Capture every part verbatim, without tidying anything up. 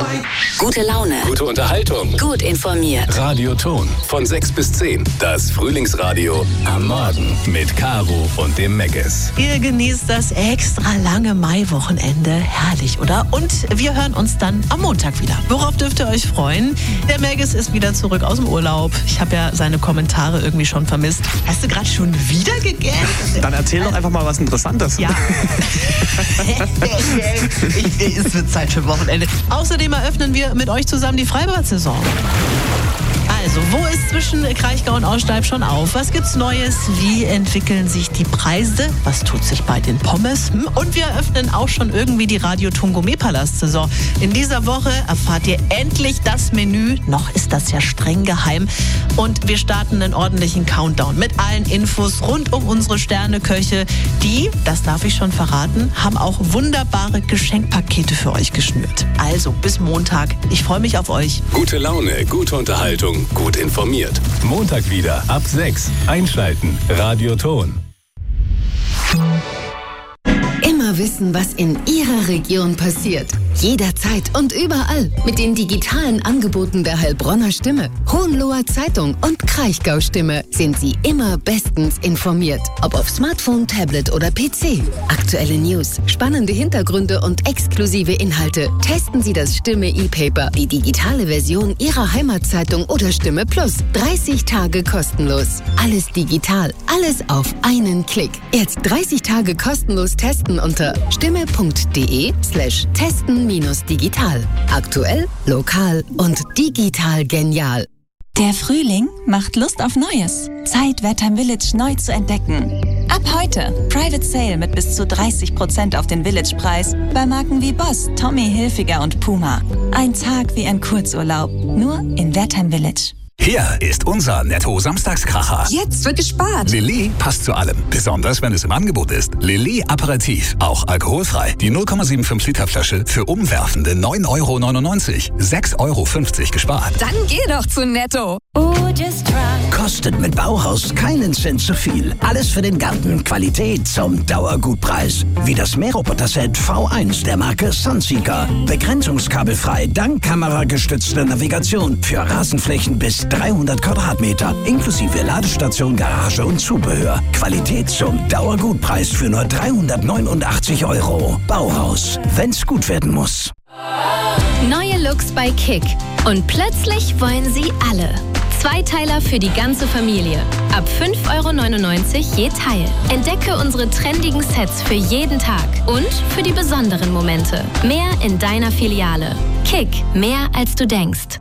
Gute Laune. Gute Unterhaltung. Gut informiert. Radio Ton. Von sechs bis zehn. Das Frühlingsradio am Morgen mit Caro und dem Megges. Ihr genießt das extra lange Maiwochenende. Herrlich, oder? Und wir hören uns dann am Montag wieder. Worauf dürft ihr euch freuen? Der Megges ist wieder zurück aus dem Urlaub. Ich habe ja seine Kommentare irgendwie schon vermisst. Hast du gerade schon wieder gegähnt? Dann erzähl doch einfach mal was Interessantes. Ja. ich, es wird Zeit für Wochenende. Außerdem eröffnen wir mit euch zusammen die Freibad-Saison. Also, wo ist zwischen Kraichgau und Aussteib schon auf? Was gibt's Neues? Wie entwickeln sich die Preise? Was tut sich bei den Pommes? Und wir eröffnen auch schon irgendwie die Radio Ton Gourmet-Palast-Saison. In dieser Woche erfahrt ihr endlich das Menü. Noch ist das ja streng geheim. Und wir starten einen ordentlichen Countdown mit allen Infos rund um unsere Sterneköche. Die, das darf ich schon verraten, haben auch wunderbare Geschenkpakete für euch geschnürt. Also, bis Montag. Ich freue mich auf euch. Gute Laune, gute Unterhaltung, gut informiert. Montag wieder ab sechs. Einschalten. Radio Ton. Immer wissen, was in Ihrer Region passiert. Jederzeit und überall. Mit den digitalen Angeboten der Heilbronner Stimme, Hohenloher Zeitung und Kraichgau Stimme sind Sie immer bestens informiert. Ob auf Smartphone, Tablet oder P C. Aktuelle News, spannende Hintergründe und exklusive Inhalte. Testen Sie das Stimme E-Paper, die digitale Version Ihrer Heimatzeitung oder Stimme Plus. dreißig Tage kostenlos. Alles digital, alles auf einen Klick. Jetzt dreißig Tage kostenlos testen unter stimme.de slash testen minus digital. Aktuell, lokal und digital genial. Der Frühling macht Lust auf Neues. Zeit, Wertheim Village neu zu entdecken. Ab heute Private Sale mit bis zu dreißig Prozent auf den Village-Preis bei Marken wie Boss, Tommy Hilfiger und Puma. Ein Tag wie ein Kurzurlaub, nur in Wertheim Village. Hier ist unser Netto-Samstagskracher. Jetzt wird gespart. Lilly passt zu allem, besonders wenn es im Angebot ist. Lilly Aperitif, auch alkoholfrei. Die null Komma fünfundsiebzig Liter Flasche für umwerfende neun Euro neunundneunzig. sechs Euro fünfzig gespart. Dann geh doch zu Netto. Oh, just try. Kostet mit Bauhaus keinen Cent zu viel. Alles für den Garten. Qualität zum Dauergutpreis. Wie das Mähroboter-Set V eins der Marke Sunseeker. Begrenzungskabelfrei, dank kameragestützter Navigation. Für Rasenflächen bis dreihundert Quadratmeter. Inklusive Ladestation, Garage und Zubehör. Qualität zum Dauergutpreis für nur dreihundertneunundachtzig Euro. Bauhaus. Wenn's gut werden muss. Neue Looks bei Kick. Und plötzlich wollen sie alle. Zweiteiler für die ganze Familie. Ab fünf Euro neunundneunzig je Teil. Entdecke unsere trendigen Sets für jeden Tag und für die besonderen Momente. Mehr in deiner Filiale. Kick. Mehr als du denkst.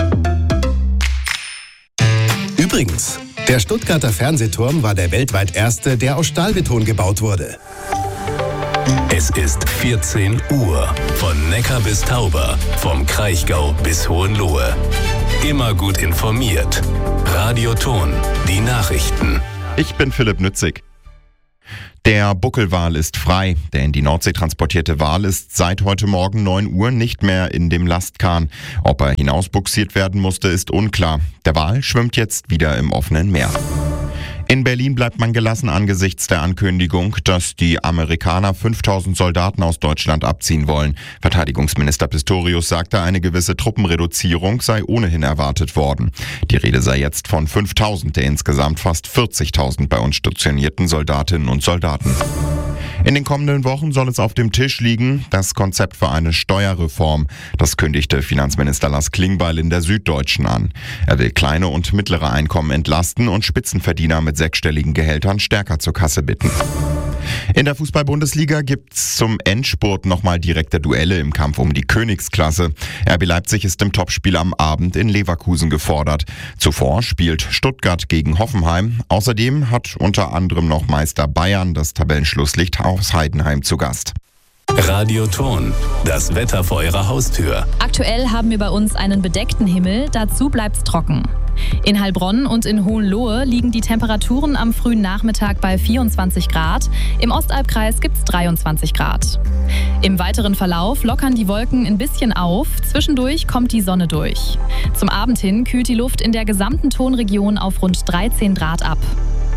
Übrigens, der Stuttgarter Fernsehturm war der weltweit erste, der aus Stahlbeton gebaut wurde. Es ist vierzehn Uhr. Von Neckar bis Tauber. Vom Kraichgau bis Hohenlohe. Immer gut informiert. Radio Ton. Die Nachrichten. Ich bin Philipp Nützig. Der Buckelwal ist frei. Der in die Nordsee transportierte Wal ist seit heute Morgen neun Uhr nicht mehr in dem Lastkahn. Ob er hinausbuxiert werden musste, ist unklar. Der Wal schwimmt jetzt wieder im offenen Meer. In Berlin bleibt man gelassen angesichts der Ankündigung, dass die Amerikaner fünftausend Soldaten aus Deutschland abziehen wollen. Verteidigungsminister Pistorius sagte, eine gewisse Truppenreduzierung sei ohnehin erwartet worden. Die Rede sei jetzt von fünftausend der insgesamt fast vierzigtausend bei uns stationierten Soldatinnen und Soldaten. In den kommenden Wochen soll es auf dem Tisch liegen, das Konzept für eine Steuerreform. Das kündigte Finanzminister Lars Klingbeil in der Süddeutschen an. Er will kleine und mittlere Einkommen entlasten und Spitzenverdiener mit sechsstelligen Gehältern stärker zur Kasse bitten. In der Fußball-Bundesliga gibt's zum Endspurt nochmal direkte Duelle im Kampf um die Königsklasse. R B Leipzig ist im Topspiel am Abend in Leverkusen gefordert. Zuvor spielt Stuttgart gegen Hoffenheim. Außerdem hat unter anderem noch Meister Bayern das Tabellenschlusslicht aus Heidenheim zu Gast. Radio Ton. Das Wetter vor Ihrer Haustür. Aktuell haben wir bei uns einen bedeckten Himmel. Dazu bleibt's trocken. In Heilbronn und in Hohenlohe liegen die Temperaturen am frühen Nachmittag bei vierundzwanzig Grad. Im Ostalbkreis gibt's dreiundzwanzig Grad. Im weiteren Verlauf lockern die Wolken ein bisschen auf. Zwischendurch kommt die Sonne durch. Zum Abend hin kühlt die Luft in der gesamten Tonregion auf rund dreizehn Grad ab.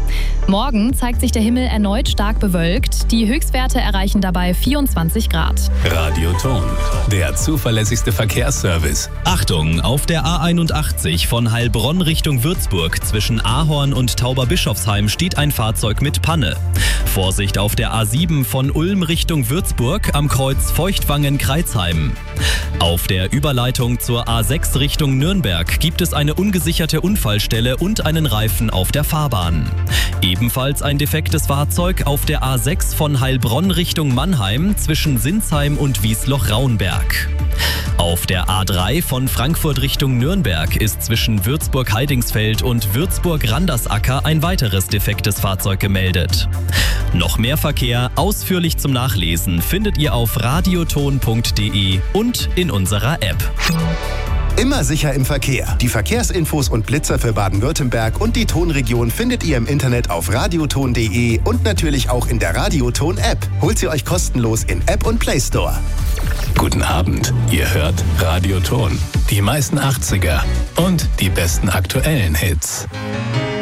Morgen zeigt sich der Himmel erneut stark bewölkt. Die Höchstwerte erreichen dabei vierundzwanzig Grad. Radioton, der zuverlässigste Verkehrsservice. Achtung, auf der A einundachtzig von Heilbronn Richtung Würzburg zwischen Ahorn und Tauberbischofsheim steht ein Fahrzeug mit Panne. Vorsicht auf der A sieben von Ulm Richtung Würzburg am Kreuz Feuchtwangen-Kreuzheim. Auf der Überleitung zur A sechs Richtung Nürnberg gibt es eine ungesicherte Unfallstelle und einen Reifen auf der Fahrbahn. Ebenfalls ein defektes Fahrzeug auf der A sechs von Heilbronn Richtung Mannheim zwischen Sinsheim und Wiesloch-Rauenberg. Auf der A drei von Frankfurt Richtung Nürnberg ist zwischen Würzburg-Heidingsfeld und Würzburg-Randersacker ein weiteres defektes Fahrzeug gemeldet. Noch mehr Verkehr ausführlich zum Nachlesen findet ihr auf radioton punkt de und in unserer App. Immer sicher im Verkehr. Die Verkehrsinfos und Blitzer für Baden-Württemberg und die Tonregion findet ihr im Internet auf radioton punkt de und natürlich auch in der Radioton-App. Holt sie euch kostenlos in App und Play Store. Guten Abend, ihr hört Radioton. Die meisten achtziger und die besten aktuellen Hits.